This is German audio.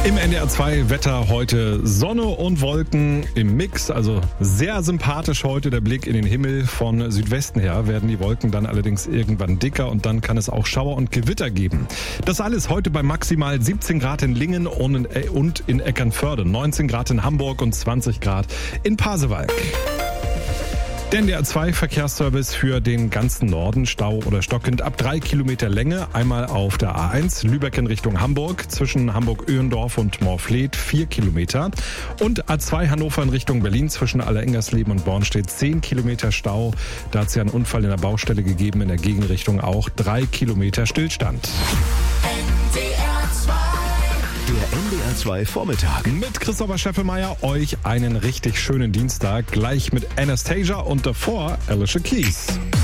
Im NDR 2 Wetter heute Sonne und Wolken im Mix, also sehr sympathisch heute der Blick in den Himmel. Von Südwesten her werden die Wolken dann allerdings irgendwann dicker und dann kann es auch Schauer und Gewitter geben. Das alles heute bei maximal 17 Grad in Lingen und in Eckernförde, 19 Grad in Hamburg und 20 Grad in Pasewalk. Der NDR 2 Verkehrsservice für den ganzen Norden, Stau oder stockend ab 3 Kilometer Länge. Einmal auf der A1 Lübeck in Richtung Hamburg, zwischen Hamburg-Öhendorf und Moorfleet 4 Kilometer. Und A2 Hannover in Richtung Berlin, zwischen Allerenggersleben und Bornstedt 10 Kilometer Stau. Da hat es ja einen Unfall in der Baustelle gegeben, in der Gegenrichtung auch 3 Kilometer Stillstand. Der NDR 2 Vormittag. Mit Christopher Scheffelmeier euch einen richtig schönen Dienstag. Gleich mit Anastasia und davor Alicia Keys.